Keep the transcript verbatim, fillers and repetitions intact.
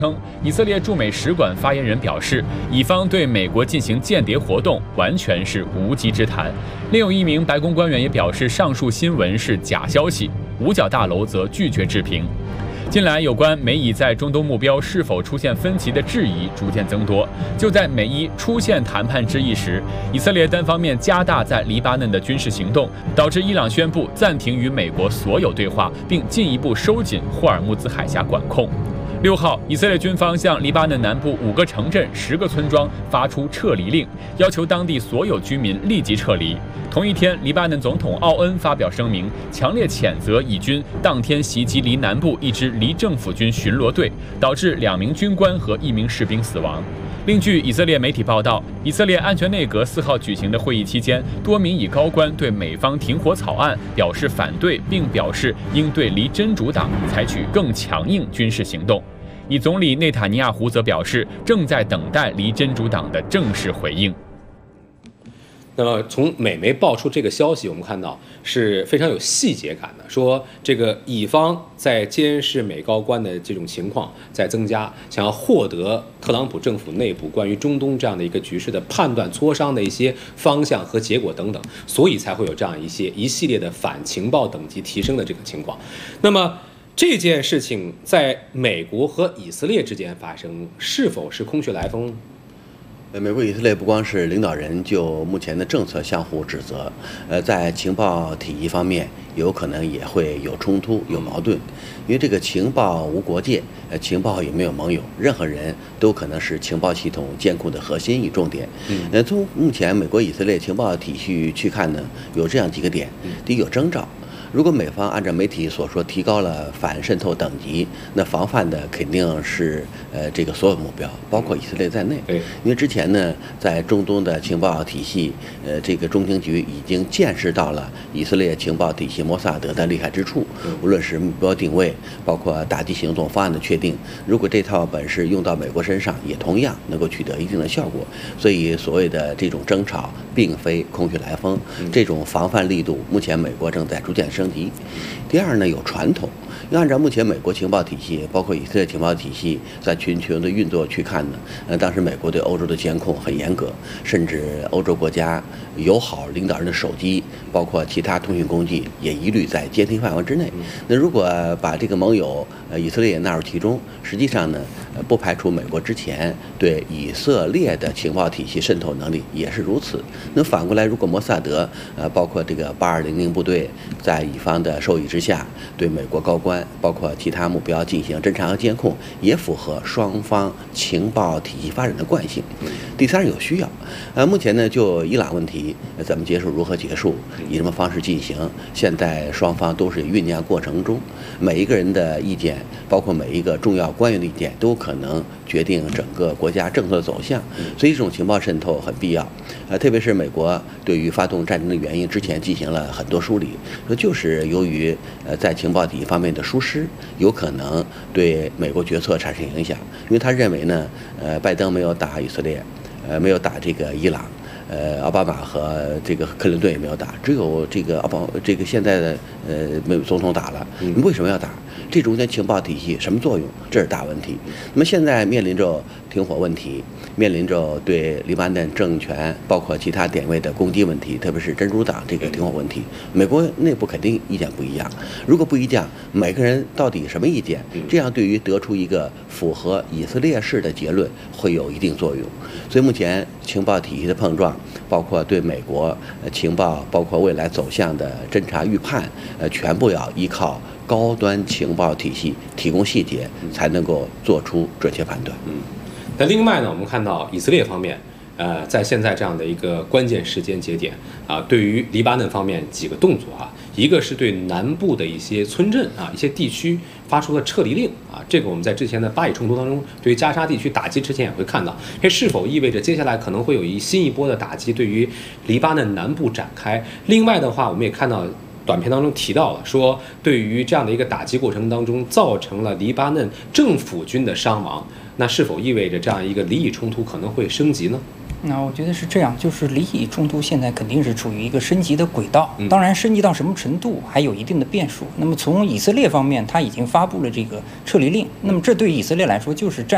称，以色列驻美使馆发言人表示，以方对美国进行间谍活动完全是无稽之谈。另有一名白宫官员也表示，上述新闻是假消息。五角大楼则拒绝置评。近来，有关美以在中东目标是否出现分歧的质疑逐渐增多。就在美伊出现谈判之意时，以色列单方面加大在黎巴嫩的军事行动，导致伊朗宣布暂停与美国所有对话，并进一步收紧霍尔木兹海峡管控。六号，以色列军方向黎巴嫩南部五个城镇、十个村庄发出撤离令，要求当地所有居民立即撤离。同一天，黎巴嫩总统奥恩发表声明，强烈谴责以军当天袭击黎南部一支黎政府军巡逻队，导致两名军官和一名士兵死亡。另据以色列媒体报道，以色列安全内阁四号举行的会议期间，多名以高官对美方停火草案表示反对，并表示应对黎真主党采取更强硬军事行动。以总理内塔尼亚胡则表示，正在等待黎真主党的正式回应。 那么，从美媒爆出这个消息，我们看到是非常有细节感的，说这个乙方在监视美高官的这种情况在增加，想要获得特朗普政府内部关于中东这样的一个局势的判断、磋商的一些方向和结果等等，所以才会有这样一些一系列的反情报等级提升的这个情况。那么，这件事情在美国和以色列之间发生，是否是空穴来风？ 呃，美国、以色列不光是领导人就目前的政策相互指责，呃，在情报体系方面有可能也会有冲突、有矛盾，因为这个情报无国界，呃，情报也没有盟友，任何人都可能是情报系统监控的核心与重点。嗯，呃，从目前美国、以色列情报体系去看呢，有这样几个点：第一，有征兆。如果美方按照媒体所说提高了反渗透等级，那防范的肯定是呃这个所有目标，包括以色列在内。对，因为之前呢，在中东的情报体系，呃，这个中情局已经见识到了以色列情报体系摩萨德的厉害之处，无论是目标定位，包括打击行动方案的确定，如果这套本事用到美国身上，也同样能够取得一定的效果。所以所谓的这种争吵，并非空穴来风，这种防范力度，目前美国正在逐渐升级。第二呢，有传统，要按照目前美国情报体系，包括以色列情报体系在全球的运作去看呢，呃，当时美国对欧洲的监控很严格，甚至欧洲国家友好领导人的手机，包括其他通讯工具，也一律在监听范围之内。那如果把这个盟友呃以色列也纳入其中，实际上呢，呃，不排除美国之前对以色列的情报体系渗透能力也是如此。那反过来，如果摩萨德呃包括这个八二零零部队在以方的授意之下，对美国高官包括其他目标进行侦查和监控，也符合双方情报体系发展的惯性。第三，有需要。呃，目前呢，就伊朗问题怎么结束，如何结束，以什么方式进行，现在双方都是酝酿过程中，每一个人的意见，包括每一个重要官员的意见，都可能决定整个国家政策的走向。所以这种情报渗透很必要。呃，特别是美国对于发动战争的原因，之前进行了很多梳理，说就是由于呃在情报体系方面的疏失，有可能对美国决策产生影响。因为他认为呢，呃，拜登没有打以色列，呃，没有打这个伊朗。呃，奥巴马和这个克林顿也没有打，只有这个奥巴这个现在的呃美总统打了。你为什么要打？这中间情报体系什么作用？这是大问题。那么现在面临着停火问题，面临着对黎巴嫩政权包括其他点位的攻击问题，特别是真主党这个停火问题，美国内部肯定意见不一样。如果不一样，每个人到底什么意见？这样对于得出一个符合以色列式的结论会有一定作用。所以目前情报体系的碰撞，包括对美国呃情报，包括未来走向的侦查预判，呃，全部要依靠高端情报体系提供细节，才能够做出准确判断。 嗯，那另外呢，我们看到以色列方面，呃，在现在这样的一个关键时间节点啊，对于黎巴嫩方面几个动作啊，一个是对南部的一些村镇啊、一些地区发出了撤离令啊，这个我们在之前的巴以冲突当中，对于加沙地区打击之前也会看到，这是否意味着接下来可能会有一新一波的打击对于黎巴嫩南部展开？另外的话，我们也看到短片当中提到了，说对于这样的一个打击过程当中，造成了黎巴嫩政府军的伤亡，那是否意味着这样一个黎以冲突可能会升级呢？ 那我觉得是这样，就是黎以冲突现在肯定是处于一个升级的轨道，当然升级到什么程度还有一定的变数。那么从以色列方面，他已经发布了这个撤离令，那么这对以色列来说就是战